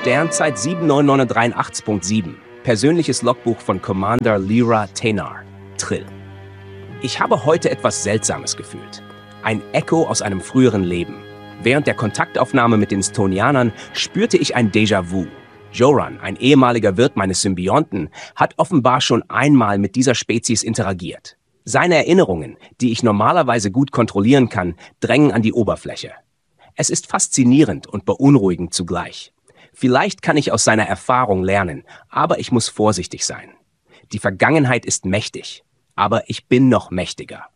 Sternzeit 79983.7. Persönliches Logbuch von Commander Lyra Tenar. Trill. Ich habe heute etwas Seltsames gefühlt. Ein Echo aus einem früheren Leben. Während der Kontaktaufnahme mit den Stonianern spürte ich ein Déjà-vu. Joran, ein ehemaliger Wirt meines Symbionten, hat offenbar schon einmal mit dieser Spezies interagiert. Seine Erinnerungen, die ich normalerweise gut kontrollieren kann, drängen an die Oberfläche. Es ist faszinierend und beunruhigend zugleich. Vielleicht kann ich aus seiner Erfahrung lernen, aber ich muss vorsichtig sein. Die Vergangenheit ist mächtig, aber ich bin noch mächtiger.